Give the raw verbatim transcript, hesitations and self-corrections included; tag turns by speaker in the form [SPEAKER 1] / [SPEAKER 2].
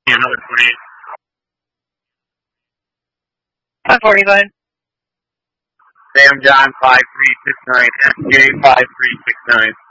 [SPEAKER 1] Another twenty-eight.
[SPEAKER 2] five forty-five.
[SPEAKER 1] Sam John five three six nine, S J five three six nine.